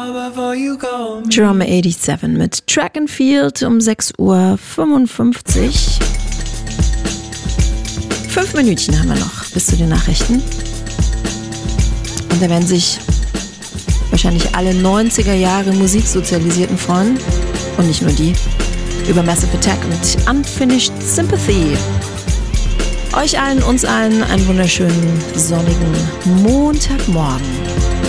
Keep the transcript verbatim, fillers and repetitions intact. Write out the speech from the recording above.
Drama siebenundachtzig mit Track and Field um sechs Uhr fünfundfünfzig. Fünf Minütchen haben wir noch bis zu den Nachrichten. Und da werden sich wahrscheinlich alle neunziger Jahre Musiksozialisierten freuen. Und nicht nur die. Über Massive Attack mit Unfinished Sympathy. Euch allen, uns allen einen wunderschönen sonnigen Montagmorgen.